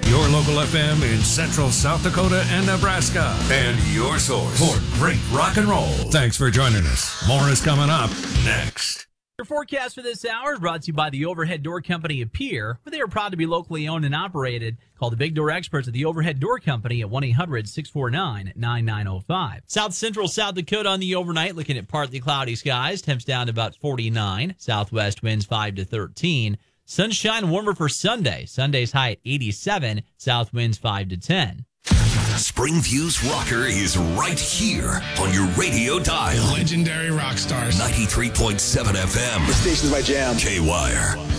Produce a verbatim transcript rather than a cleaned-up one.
Your local F M in central South Dakota and Nebraska. And your source for great rock and roll. Thanks for joining us. More is coming up next. Your forecast for this hour is brought to you by the Overhead Door Company of Pierre, where they are proud to be locally owned and operated. Call the Big Door experts at the Overhead Door Company at one eight hundred six four nine nine nine zero five. South Central South Dakota on the overnight, looking at partly cloudy skies. Temps down to about forty-nine. Southwest winds five to thirteen. Sunshine warmer for Sunday. Sunday's high at eighty-seven. South winds five to ten. Springview's Rocker is right here on your radio dial. Legendary rock stars. ninety-three point seven F M. The station's my jam. K-Wire.